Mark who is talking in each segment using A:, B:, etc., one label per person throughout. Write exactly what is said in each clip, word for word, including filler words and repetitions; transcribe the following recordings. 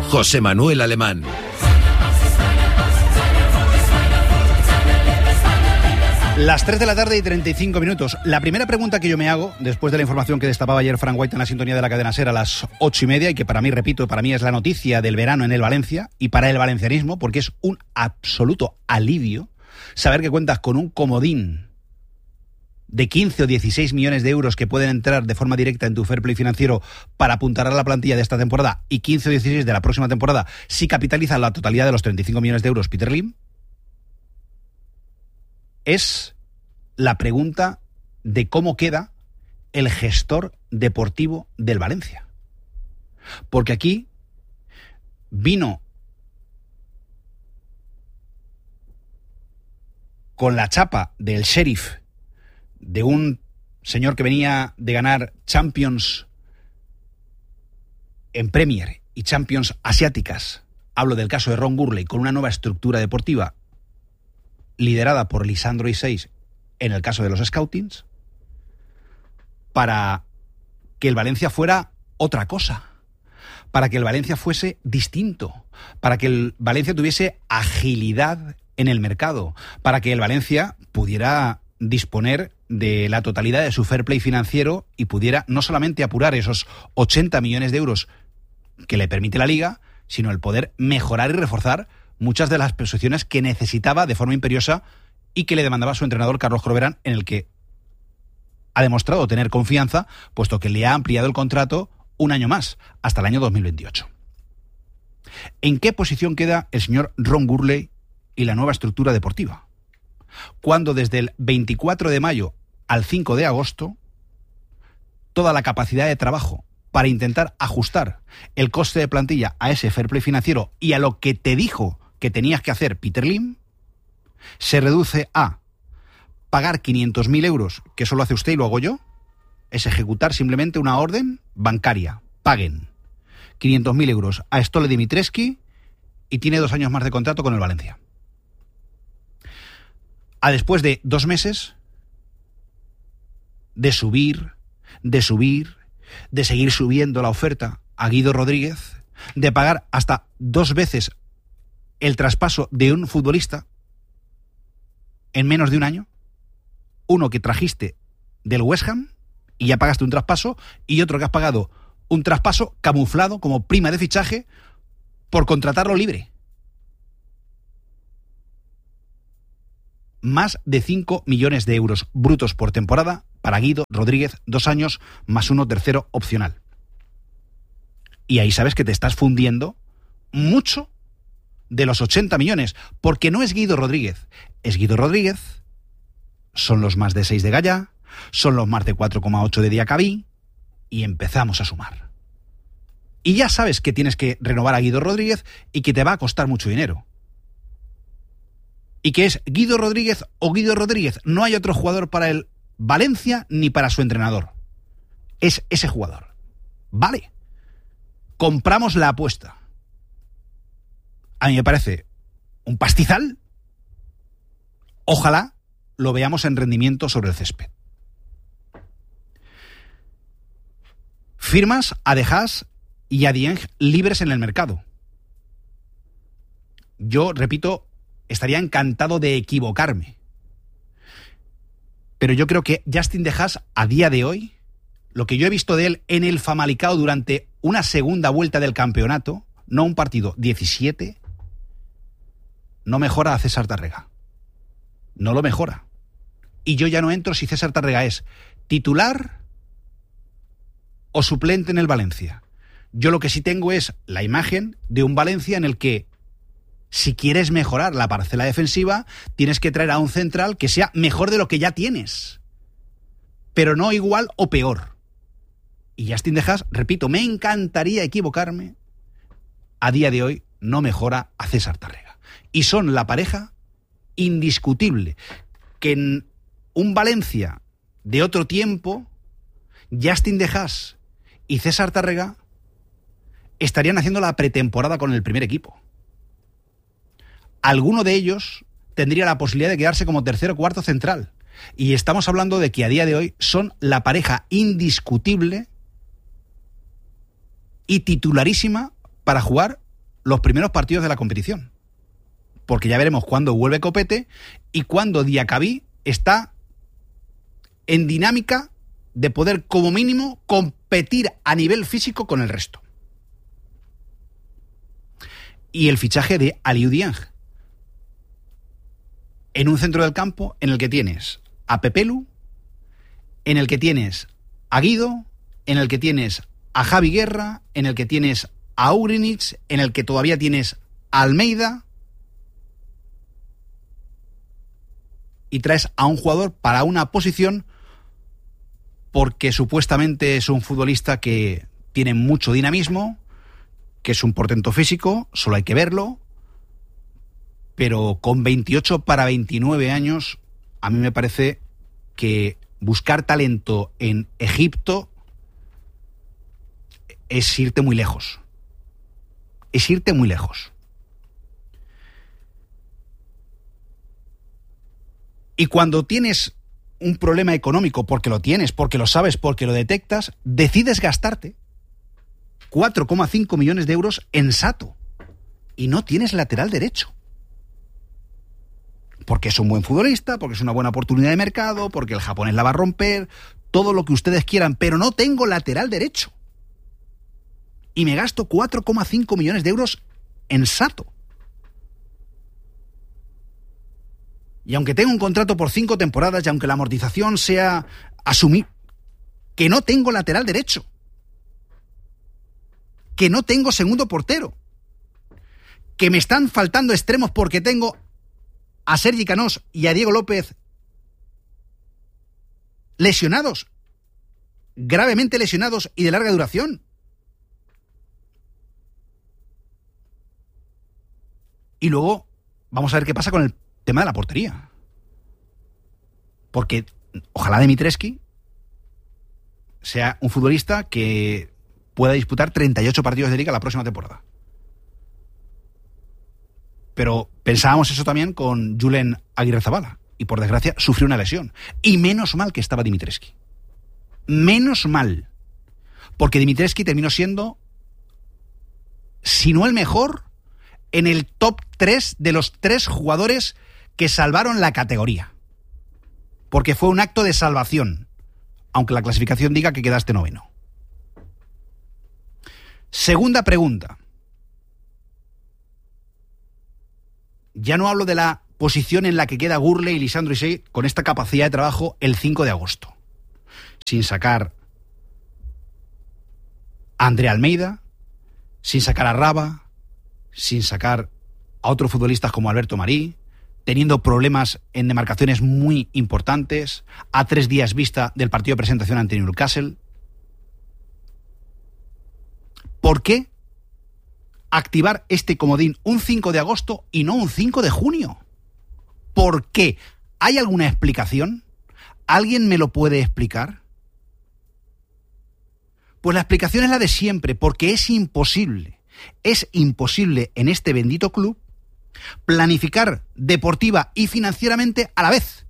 A: José Manuel Alemán.
B: Las tres de la tarde y treinta y cinco minutos. La primera pregunta que yo me hago, después de la información que destapaba ayer Frank White en la sintonía de la cadena SER a las ocho y media, y que para mí, repito, para mí es la noticia del verano en el Valencia, y para el valencianismo, porque es un absoluto alivio saber que cuentas con un comodín de quince o dieciséis millones de euros que pueden entrar de forma directa en tu fair play financiero para apuntalar a la plantilla de esta temporada, y quince o dieciséis de la próxima temporada si capitalizan la totalidad de los treinta y cinco millones de euros Peter Lim. Es la pregunta de cómo queda el gestor deportivo del Valencia. Porque aquí vino con la chapa del sheriff de un señor que venía de ganar Champions en Premier y Champions asiáticas. Hablo del caso de Ron Gurley, con una nueva estructura deportiva liderada por Lisandro Iseix en el caso de los scoutings, para que el Valencia fuera otra cosa, para que el Valencia fuese distinto, para que el Valencia tuviese agilidad en el mercado, para que el Valencia pudiera disponer de la totalidad de su fair play financiero y pudiera no solamente apurar esos ochenta millones de euros que le permite la Liga, sino el poder mejorar y reforzar muchas de las posiciones que necesitaba de forma imperiosa y que le demandaba su entrenador Carlos Corberán, en el que ha demostrado tener confianza, puesto que le ha ampliado el contrato un año más, hasta el año dos mil veintiocho. ¿En qué posición queda el señor Ron Gurley y la nueva estructura deportiva? Cuando desde el veinticuatro de mayo al cinco de agosto, toda la capacidad de trabajo para intentar ajustar el coste de plantilla a ese fair play financiero y a lo que te dijo que tenías que hacer Peter Lim, se reduce a pagar quinientos mil euros, que eso lo hace usted y lo hago yo, es ejecutar simplemente una orden bancaria. Paguen quinientos mil euros a Stole Dimitrescu y tiene dos años más de contrato con el Valencia. A después de dos meses de subir, de subir, de seguir subiendo la oferta a Guido Rodríguez, de pagar hasta dos veces el traspaso de un futbolista en menos de un año, uno que trajiste del West Ham y ya pagaste un traspaso, y otro que has pagado un traspaso camuflado como prima de fichaje por contratarlo libre. Más de cinco millones de euros brutos por temporada para Guido Rodríguez, dos años más uno tercero opcional. Y ahí sabes que te estás fundiendo mucho de los ochenta millones, porque no es Guido Rodríguez, es Guido Rodríguez, son los más de seis de Gallá, son los más de cuatro coma ocho de Diacabí, y empezamos a sumar. Y ya sabes que tienes que renovar a Guido Rodríguez y que te va a costar mucho dinero. Y que es Guido Rodríguez o Guido Rodríguez, no hay otro jugador para el Valencia ni para su entrenador. Es ese jugador. Vale, compramos la apuesta. A mí me parece un pastizal. Ojalá lo veamos en rendimiento sobre el césped. Firmas a De Haas y a Dieng libres en el mercado. Yo, repito, estaría encantado de equivocarme. Pero yo creo que Justin De Haas, a día de hoy, lo que yo he visto de él en el Famalicão durante una segunda vuelta del campeonato, no un partido, diecisiete, no mejora a César Tárrega. No lo mejora. Y yo ya no entro si César Tárrega es titular o suplente en el Valencia. Yo lo que sí tengo es la imagen de un Valencia en el que, si quieres mejorar la parcela defensiva, tienes que traer a un central que sea mejor de lo que ya tienes, pero no igual o peor. Y Justin De Haas, repito, me encantaría equivocarme, a día de hoy no mejora a César Tárrega. Y son la pareja indiscutible que en un Valencia de otro tiempo, Justin De Haas y César Tárrega estarían haciendo la pretemporada con el primer equipo. Alguno de ellos tendría la posibilidad de quedarse como tercero o cuarto central. Y estamos hablando de que a día de hoy son la pareja indiscutible y titularísima para jugar los primeros partidos de la competición. Porque ya veremos cuándo vuelve Copete y cuándo Diacabí está en dinámica de poder, como mínimo, competir a nivel físico con el resto. Y el fichaje de Aliou Dieng, en un centro del campo en el que tienes a Pepelu, en el que tienes a Guido, en el que tienes a Javi Guerra, en el que tienes a Ugrinic, en el que todavía tienes a Almeida, y traes a un jugador para una posición porque supuestamente es un futbolista que tiene mucho dinamismo, que es un portento físico, solo hay que verlo, pero con veintiocho para veintinueve años, a mí me parece que buscar talento en Egipto es irte muy lejos. Es irte muy lejos. Y cuando tienes un problema económico, porque lo tienes, porque lo sabes, porque lo detectas, decides gastarte cuatro coma cinco millones de euros en Sato. Y no tienes lateral derecho. Porque es un buen futbolista, porque es una buena oportunidad de mercado, porque el japonés la va a romper, todo lo que ustedes quieran, pero no tengo lateral derecho. Y me gasto cuatro coma cinco millones de euros en Sato. Y aunque tengo un contrato por cinco temporadas y aunque la amortización sea asumir, que no tengo lateral derecho, que no tengo segundo portero, que me están faltando extremos porque tengo a Sergi Canós y a Diego López lesionados, gravemente lesionados y de larga duración. Y luego vamos a ver qué pasa con el tema de la portería. Porque ojalá Dimitrescu sea un futbolista que pueda disputar treinta y ocho partidos de liga la próxima temporada. Pero pensábamos eso también con Julen Aguirrezabala. Y por desgracia sufrió una lesión. Y menos mal que estaba Dimitrescu. Menos mal. Porque Dimitrescu terminó siendo, si no el mejor, en el top tres de los tres jugadores que salvaron la categoría. Porque fue un acto de salvación, aunque la clasificación diga que quedaste noveno. Segunda pregunta. Ya no hablo de la posición en la que queda Gurley y Lisandro Isey con esta capacidad de trabajo el cinco de agosto. Sin sacar a André Almeida, sin sacar a Raba, sin sacar a otros futbolistas como Alberto Marí, teniendo problemas en demarcaciones muy importantes, a tres días vista del partido de presentación ante Newcastle. ¿Por qué activar este comodín un cinco de agosto y no un cinco de junio? ¿Por qué? ¿Hay alguna explicación? ¿Alguien me lo puede explicar? Pues la explicación es la de siempre, porque es imposible, es imposible en este bendito club planificar deportiva y financieramente a la vez.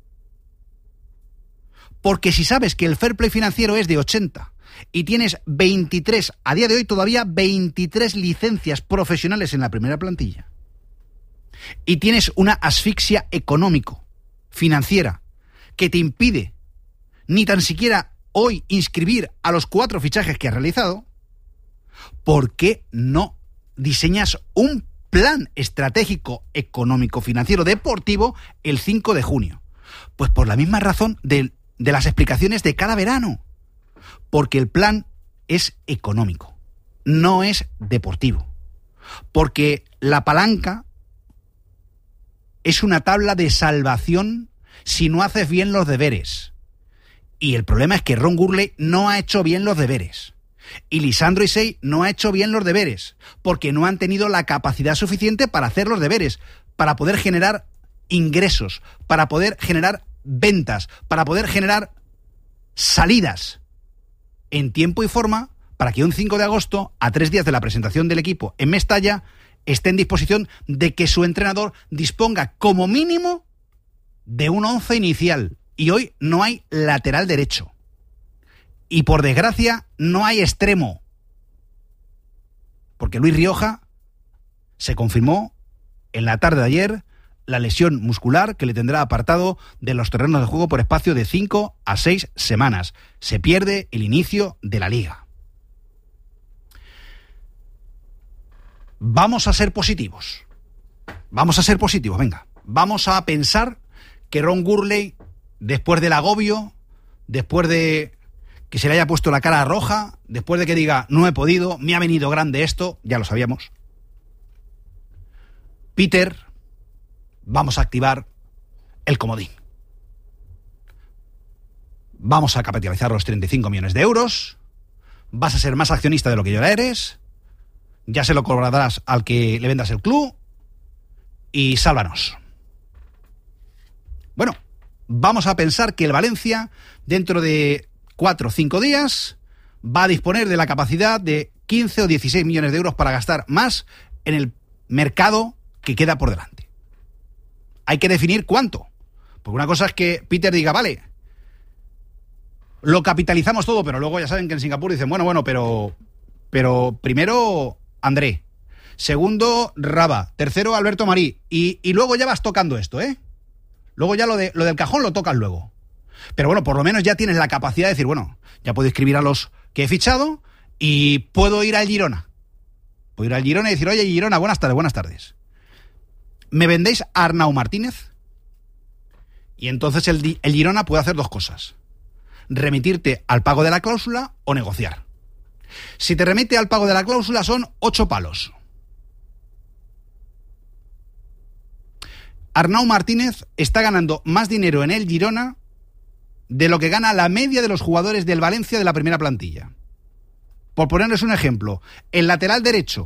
B: Porque si sabes que el fair play financiero es de ochenta y tienes veintitrés, a día de hoy todavía veintitrés licencias profesionales en la primera plantilla, y tienes una asfixia económico, financiera, que te impide ni tan siquiera hoy inscribir a los cuatro fichajes que has realizado, ¿por qué no diseñas un plan estratégico económico financiero deportivo el cinco de junio? Pues por la misma razón de, de las explicaciones de cada verano. Porque el plan es económico, no es deportivo. Porque la palanca es una tabla de salvación si no haces bien los deberes. Y el problema es que Ron Gurley no ha hecho bien los deberes. Y Lisandro Isey no ha hecho bien los deberes, porque no han tenido la capacidad suficiente para hacer los deberes, para poder generar ingresos, para poder generar ventas, para poder generar salidas en tiempo y forma, para que un cinco de agosto, a tres días de la presentación del equipo en Mestalla, esté en disposición de que su entrenador disponga como mínimo de un once inicial. Y hoy no hay lateral derecho. Y por desgracia no hay extremo. Porque Luis Rioja Se confirmó en la tarde de ayer la lesión muscular que le tendrá apartado de los terrenos de juego por espacio de cinco a seis semanas. Se pierde el inicio de la liga. Vamos a ser positivos. Vamos a ser positivos, venga. Vamos a pensar que Ron Gurley, después del agobio, después de que se le haya puesto la cara roja, después de que diga, no he podido, me ha venido grande esto, ya lo sabíamos. Peter, vamos a activar el comodín. Vamos a capitalizar los treinta y cinco millones de euros. Vas a ser más accionista de lo que ya eres. Ya se lo cobrarás al que le vendas el club. Y sálvanos. Bueno, vamos a pensar que el Valencia, dentro de cuatro o cinco días, va a disponer de la capacidad de quince o dieciséis millones de euros para gastar más en el mercado que queda por delante. Hay que definir cuánto. Porque una cosa es que Peter diga, vale, lo capitalizamos todo, pero luego ya saben que en Singapur dicen, bueno, bueno, pero, pero primero André, segundo Raba, tercero Alberto Marí, y, y luego ya vas tocando esto, ¿eh? Luego ya lo, de, lo del cajón lo tocas luego. Pero bueno, por lo menos ya tienes la capacidad de decir, bueno, ya puedo escribir a los que he fichado y puedo ir al Girona. Puedo ir al Girona y decir, oye, Girona, buenas tardes, buenas tardes. ¿Me vendéis a Arnau Martínez? Y entonces el, el Girona puede hacer dos cosas. Remitirte al pago de la cláusula o negociar. Si te remite al pago de la cláusula son ocho palos. Arnau Martínez está ganando más dinero en el Girona de lo que gana la media de los jugadores del Valencia de la primera plantilla. Por ponerles un ejemplo, el lateral derecho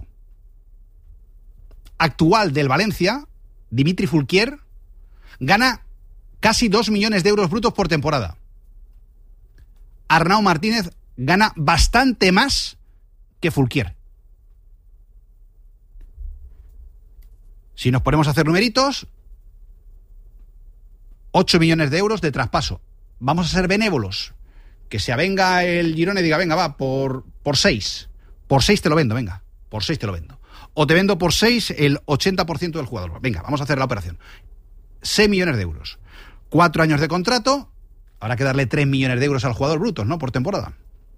B: actual del Valencia, Dimitri Fulquier, gana casi dos millones de euros brutos por temporada. Arnau Martínez gana bastante más que Fulquier. Si nos ponemos a hacer numeritos, ocho millones de euros de traspaso. Vamos a ser benévolos. Que se avenga el Girona y diga, venga, va, por, por seis. Por seis te lo vendo, venga. Por seis te lo vendo. O te vendo por seis el ochenta por ciento del jugador. Venga, vamos a hacer la operación. seis millones de euros. Cuatro años de contrato. Habrá que darle tres millones de euros al jugador brutos, ¿no? Por temporada.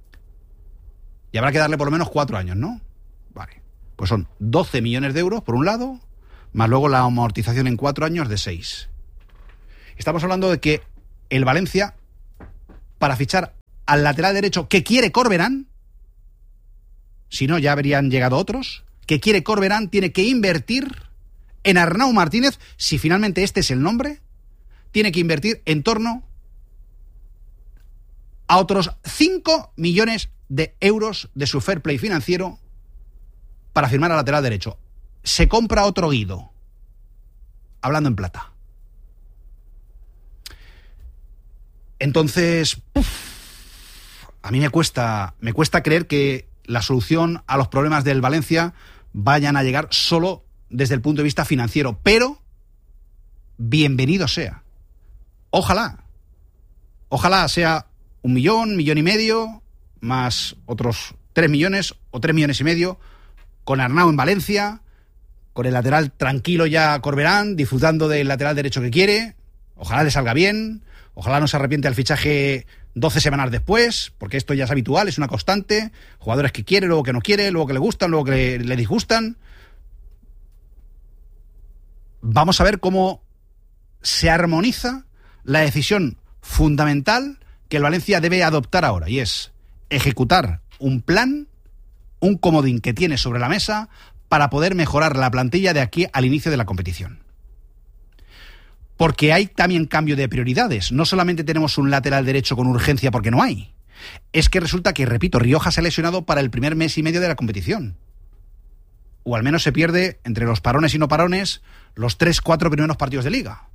B: Y habrá que darle por lo menos cuatro años, ¿no? Vale. Pues son doce millones de euros por un lado, más luego la amortización en cuatro años de seis. Estamos hablando de que el Valencia, para fichar al lateral derecho que quiere Corberán, si no ya habrían llegado otros, que quiere Corberán, tiene que invertir en Arnau Martínez, si finalmente este es el nombre, tiene que invertir en torno a otros cinco millones de euros de su fair play financiero para firmar al lateral derecho. Se compra otro Guido, hablando en plata. Entonces, uf, a mí me cuesta, me cuesta creer que la solución a los problemas del Valencia vayan a llegar solo desde el punto de vista financiero, pero bienvenido sea. Ojalá, ojalá sea un millón, millón y medio, más otros tres millones o tres millones y medio, con Arnau en Valencia, con el lateral tranquilo ya Corberán, disfrutando del lateral derecho que quiere. Ojalá le salga bien. Ojalá no se arrepiente al fichaje doce semanas después, porque esto ya es habitual, es una constante. Jugadores que quiere, luego que no quiere, luego que le gustan, luego que le, le disgustan. Vamos a ver cómo se armoniza la decisión fundamental que el Valencia debe adoptar ahora, y es ejecutar un plan, un comodín que tiene sobre la mesa para poder mejorar la plantilla de aquí al inicio de la competición. Porque hay también cambio de prioridades. No solamente tenemos un lateral derecho con urgencia porque no hay. Es que resulta que, repito, Rioja se ha lesionado para el primer mes y medio de la competición. O al menos se pierde, entre los parones y no parones, los tres, cuatro primeros partidos de liga.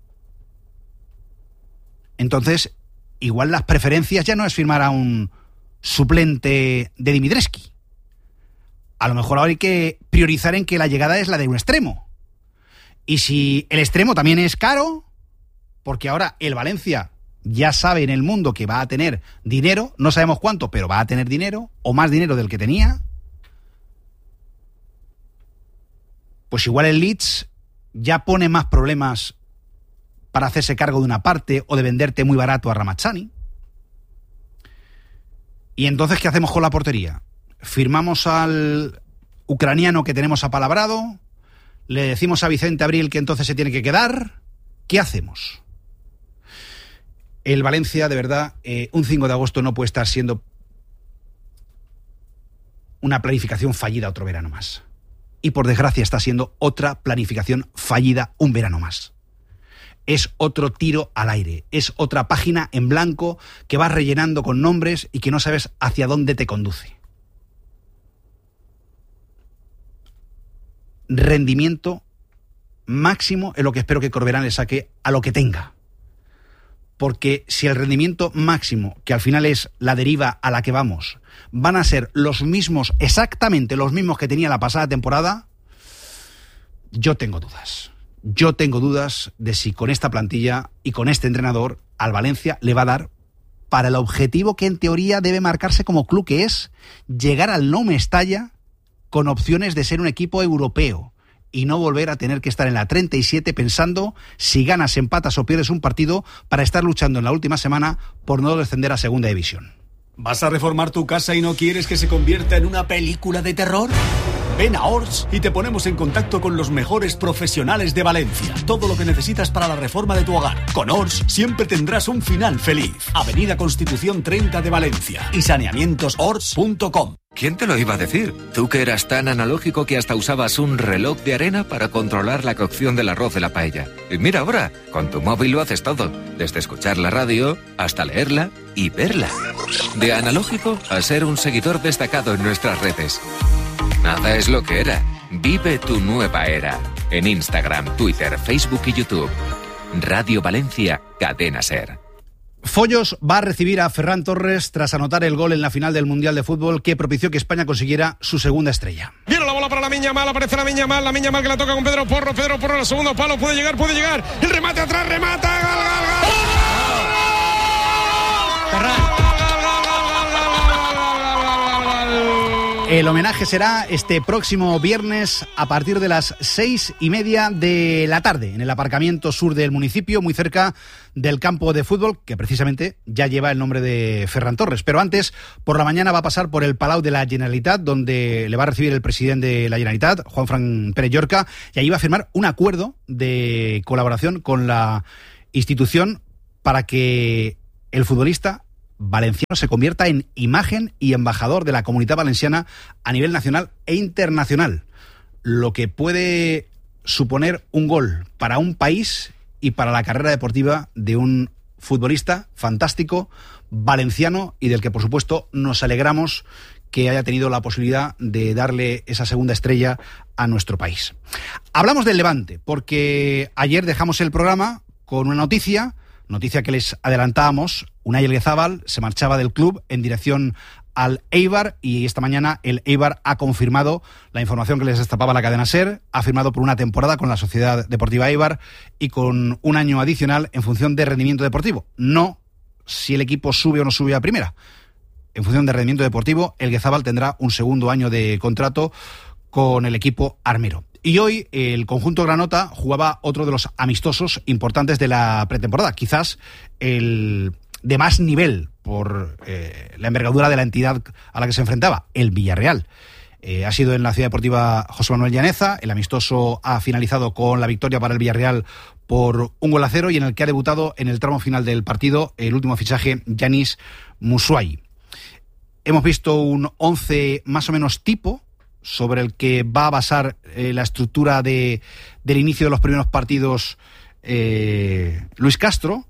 B: Entonces, igual las preferencias ya no es firmar a un suplente de Dimitrescu. A lo mejor ahora hay que priorizar en que la llegada es la de un extremo. Y si el extremo también es caro, porque ahora el Valencia ya sabe en el mundo que va a tener dinero, no sabemos cuánto, pero va a tener dinero, o más dinero del que tenía, pues igual el Leeds ya pone más problemas para hacerse cargo de una parte o de venderte muy barato a Ramazzani. Y entonces, ¿qué hacemos con la portería? ¿Firmamos al ucraniano que tenemos apalabrado? ¿Le decimos a Vicente Abril que entonces se tiene que quedar? ¿Qué hacemos? El Valencia, de verdad, eh, un cinco de agosto no puede estar siendo una planificación fallida otro verano más. Y por desgracia está siendo otra planificación fallida un verano más. Es otro tiro al aire, es otra página en blanco que vas rellenando con nombres y que no sabes hacia dónde te conduce. Rendimiento máximo es lo que espero que Corberán le saque a lo que tenga. Porque si el rendimiento máximo, que al final es la deriva a la que vamos, van a ser los mismos, exactamente los mismos que tenía la pasada temporada, yo tengo dudas. Yo tengo dudas de si con esta plantilla y con este entrenador al Valencia le va a dar para el objetivo que en teoría debe marcarse como club, que es llegar al no Mestalla con opciones de ser un equipo europeo y no volver a tener que estar en la treinta y siete pensando si ganas, empatas o pierdes un partido para estar luchando en la última semana por no descender a segunda división.
A: ¿Vas a reformar tu casa y no quieres que se convierta en una película de terror? Ven a Ors y te ponemos en contacto con los mejores profesionales de Valencia. Todo lo que necesitas para la reforma de tu hogar. Con Ors siempre tendrás un final feliz. Avenida Constitución treinta de Valencia y saneamientos ors punto com.
C: ¿Quién te lo iba a decir? Tú que eras tan analógico que hasta usabas un reloj de arena para controlar la cocción del arroz de la paella. Y mira ahora, con tu móvil lo haces todo. Desde escuchar la radio hasta leerla y verla. De analógico a ser un seguidor destacado en nuestras redes. Nada es lo que era. Vive tu nueva era. En Instagram, Twitter, Facebook y YouTube. Radio Valencia, Cadena SER.
B: Follos va a recibir a Ferran Torres tras anotar el gol en la final del Mundial de Fútbol que propició que España consiguiera su segunda estrella.
D: Viene la bola para la Miña Mal, aparece la Miña Mal, la Miña Mal que la toca con Pedro Porro, Pedro Porro en el segundo palo, puede llegar, puede llegar, el remate atrás, remata, gol, gol, gol. Ferran.
B: El homenaje será este próximo viernes a partir de las seis y media de la tarde en el aparcamiento sur del municipio, muy cerca del campo de fútbol, que precisamente ya lleva el nombre de Ferran Torres. Pero antes, por la mañana va a pasar por el Palau de la Generalitat, donde le va a recibir el presidente de la Generalitat, Juanfran Pérez Llorca, y ahí va a firmar un acuerdo de colaboración con la institución para que el futbolista valenciano se convierta en imagen y embajador de la Comunitat Valenciana a nivel nacional e internacional, lo que puede suponer un gol para un país y para la carrera deportiva de un futbolista fantástico, valenciano, y del que por supuesto nos alegramos que haya tenido la posibilidad de darle esa segunda estrella a nuestro país. Hablamos del Levante, porque ayer dejamos el programa con una noticia, noticia que les adelantábamos. Unai Elguezábal se marchaba del club en dirección al Eibar y esta mañana el Eibar ha confirmado la información que les destapaba la cadena SER, ha firmado por una temporada con la Sociedad Deportiva Eibar y con un año adicional en función de rendimiento deportivo, no si el equipo sube o no sube a primera. En función de rendimiento deportivo, Elguezábal tendrá un segundo año de contrato con el equipo armero. Y hoy el conjunto granota jugaba otro de los amistosos importantes de la pretemporada, quizás el de más nivel por eh, la envergadura de la entidad a la que se enfrentaba, el Villarreal. Eh, ha sido en la Ciudad Deportiva José Manuel Llaneza, el amistoso ha finalizado con la victoria para el Villarreal por un gol a cero y en el que ha debutado en el tramo final del partido el último fichaje, Yanis Musuai. Hemos visto un once más o menos tipo, sobre el que va a basar eh, la estructura de, del inicio de los primeros partidos eh, Luis Castro,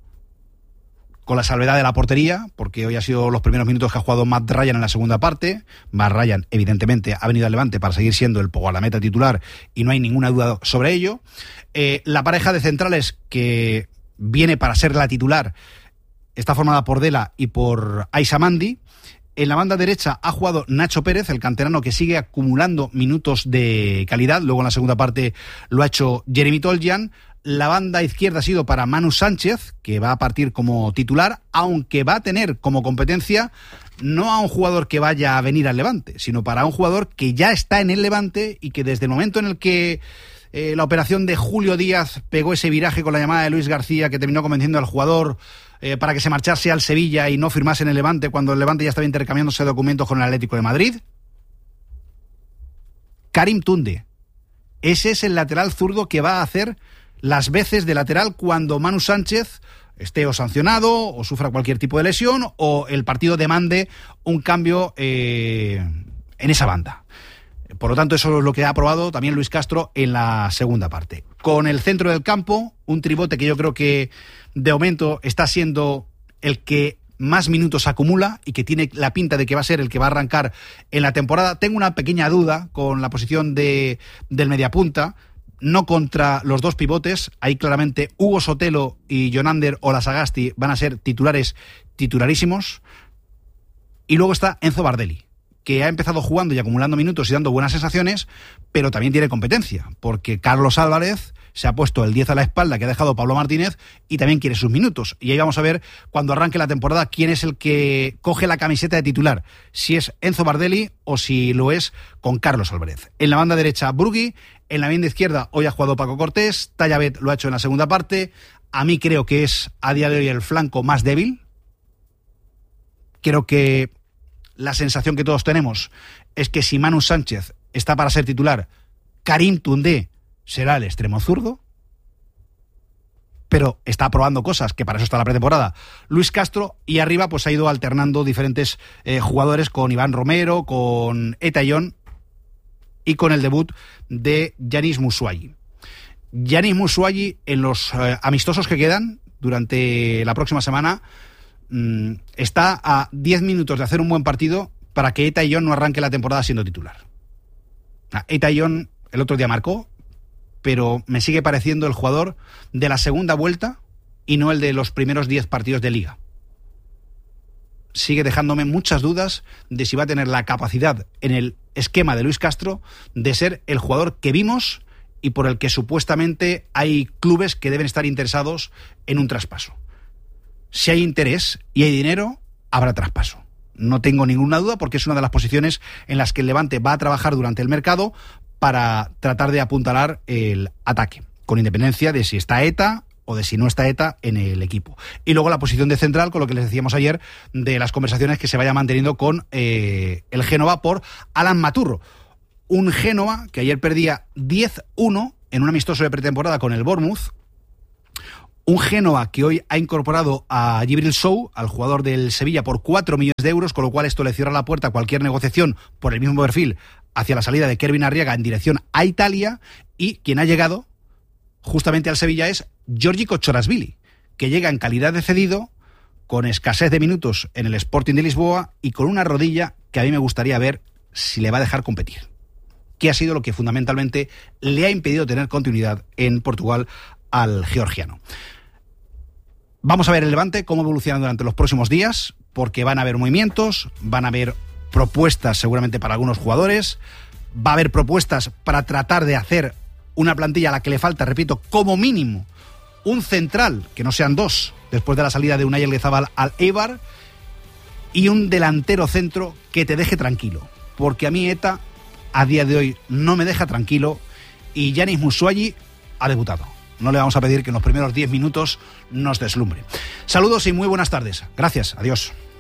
B: con la salvedad de la portería, porque hoy ha sido los primeros minutos que ha jugado Matt Ryan en la segunda parte. Matt Ryan, evidentemente, ha venido al Levante para seguir siendo el Pogualameta titular y no hay ninguna duda sobre ello. Eh, la pareja de centrales que viene para ser la titular está formada por Dela y por Aissa Mandi. En la banda derecha ha jugado Nacho Pérez, el canterano que sigue acumulando minutos de calidad. Luego en la segunda parte lo ha hecho Jeremy Toljan. la banda izquierda ha sido para Manu Sánchez, que va a partir como titular, aunque va a tener como competencia no a un jugador que vaya a venir al Levante, sino para un jugador que ya está en el Levante y que desde el momento en el que eh, la operación de Julio Díaz pegó ese viraje con la llamada de Luis García, que terminó convenciendo al jugador eh, para que se marchase al Sevilla y no firmase en el Levante, cuando el Levante ya estaba intercambiándose documentos con el Atlético de Madrid. Karim Tunde. Ese es el lateral zurdo que va a hacer las veces de lateral cuando Manu Sánchez esté o sancionado o sufra cualquier tipo de lesión o el partido demande un cambio eh, en esa banda. Por lo tanto, eso es lo que ha aprobado también Luis Castro en la segunda parte. Con el centro del campo, un tribote que yo creo que de momento está siendo el que más minutos acumula y que tiene la pinta de que va a ser el que va a arrancar en la temporada. Tengo una pequeña duda con la posición de, del mediapunta, no contra los dos pivotes. Ahí claramente Hugo Sotelo y Jonander Olasagasti van a ser titulares titularísimos. Y luego está Enzo Bardelli, que ha empezado jugando y acumulando minutos y dando buenas sensaciones, pero también tiene competencia, porque Carlos Álvarez se ha puesto el diez a la espalda que ha dejado Pablo Martínez y también quiere sus minutos. Y ahí vamos a ver, cuando arranque la temporada, quién es el que coge la camiseta de titular, si es Enzo Bardelli o si lo es con Carlos Álvarez. En la banda derecha, Brugui. En la banda izquierda, hoy ha jugado Paco Cortés. Tallabet lo ha hecho en la segunda parte. A mí creo que es, a día de hoy, el flanco más débil. Creo que la sensación que todos tenemos es que si Manu Sánchez está para ser titular, Karim Tunde será el extremo zurdo, pero está probando cosas, que para eso está la pretemporada, Luis Castro, y arriba pues ha ido alternando diferentes eh, jugadores con Iván Romero, con Etayón y con el debut de Yanis Moussouayi. Yanis Moussouayi, en los eh, amistosos que quedan durante la próxima semana, mmm, está a diez minutos de hacer un buen partido para que Etayón no arranque la temporada siendo titular. Etayón el otro día marcó, pero me sigue pareciendo el jugador de la segunda vuelta y no el de los primeros diez partidos de Liga. Sigue dejándome muchas dudas de si va a tener la capacidad en el esquema de Luis Castro de ser el jugador que vimos y por el que supuestamente hay clubes que deben estar interesados en un traspaso. Si hay interés y hay dinero, habrá traspaso. No tengo ninguna duda, porque es una de las posiciones en las que el Levante va a trabajar durante el mercado para tratar de apuntalar el ataque, con independencia de si está ETA o de si no está ETA en el equipo. Y luego la posición de central, con lo que les decíamos ayer, de las conversaciones que se vaya manteniendo con eh, el Génova por Alan Maturro. Un Génova que ayer perdía diez uno en un amistoso de pretemporada con el Bournemouth. Un Génova que hoy ha incorporado a Djibril Sow, al jugador del Sevilla, por cuatro millones de euros, con lo cual esto le cierra la puerta a cualquier negociación por el mismo perfil hacia la salida de Kervin Arriaga en dirección a Italia. Y quien ha llegado justamente al Sevilla es Giorgi Kochorashvili, que llega en calidad de cedido, con escasez de minutos en el Sporting de Lisboa y con una rodilla que a mí me gustaría ver si le va a dejar competir, que ha sido lo que fundamentalmente le ha impedido tener continuidad en Portugal al georgiano. Vamos a ver el Levante cómo evoluciona durante los próximos días, porque van a haber movimientos, van a haber propuestas seguramente para algunos jugadores, va a haber propuestas para tratar de hacer una plantilla a la que le falta, repito, como mínimo un central, que no sean dos, después de la salida de Unai Elguezabal al Eibar, y un delantero centro que te deje tranquilo, porque a mí ETA a día de hoy no me deja tranquilo y Yanis Moussouayi ha debutado. No le vamos a pedir que en los primeros diez minutos nos deslumbre. Saludos y muy buenas tardes. Gracias. Adiós.